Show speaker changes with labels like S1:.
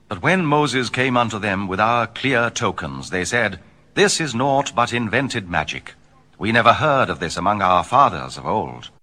S1: But when Moses came unto them with our clear tokens, they said, This is naught but invented magic. We never heard of this among our fathers of old.